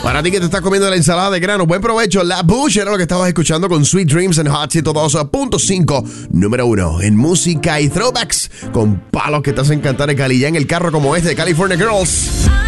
Para ti que te estás comiendo la ensalada de grano, buen provecho. La Bush era lo que estabas escuchando con Sweet Dreams en Hot 102.5, número 1 en música y throwbacks, con palos que te hacen cantar en Cali, ya en el carro como este de California Girls.